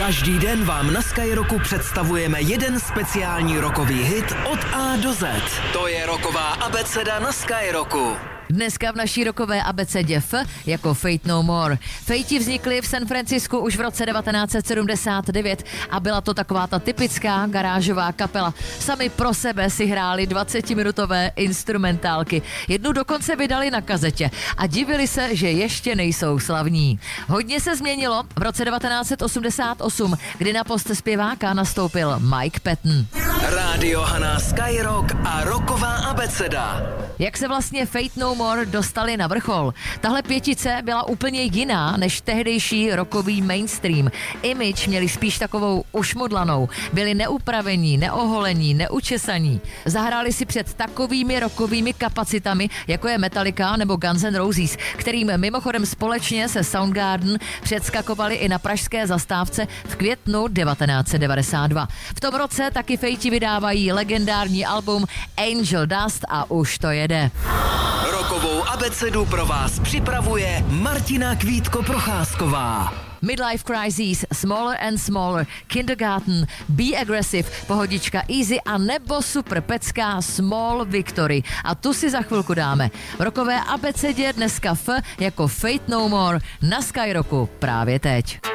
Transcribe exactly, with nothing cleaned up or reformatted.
Každý den vám na Skyrocku představujeme jeden speciální rockový hit od A do Z. To je rocková abeceda na Skyrocku. Dneska v naší rockové abecedě F jako Fate No More. Fejti vznikli v San Francisku už v roce devatenáct set sedmdesát devět a byla to taková ta typická garážová kapela. Sami pro sebe si hráli dvacetiminutové instrumentálky. Jednu dokonce vydali na kazetě a divili se, že ještě nejsou slavní. Hodně se změnilo v roce devatenáct set osmdesát osm, kdy na post zpěváka nastoupil Mike Patton. Rádio Hana, Skyrock a rocková abeceda. Jak se vlastně Fate No More dostali na vrchol? Tahle pětice byla úplně jiná než tehdejší rockový mainstream. Image měli spíš takovou ušmudlanou. Byli neupravení, neoholení, neučesaní. Zahráli si před takovými rockovými kapacitami, jako je Metallica nebo Guns N' Roses, kterým mimochodem společně se Soundgarden předskakovali i na pražské zastávce v květnu devatenáct set devadesát dva. V tom roce taky Fejti vydávají legendární album Angel Dust a už to jede. Rockovou abecedu pro vás připravuje Martina Kvítko-Procházková. Midlife Crisis, Smaller and Smaller, Kindergarten, Be Aggressive, Pohodička Easy a nebo super pecká Small Victory. A tu si za chvilku dáme. V rockové abecedě dneska F jako Fate No More na Skyrocku právě teď.